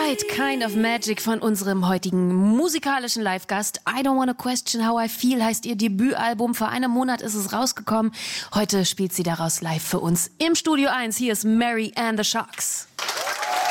Right Kind of Magic von unserem heutigen musikalischen Live-Gast. I Don't Wanna Question How I Feel heißt ihr Debütalbum. Vor einem Monat ist es rausgekommen. Heute spielt sie daraus live für uns im Studio 1. Hier ist Mary and the Sharks.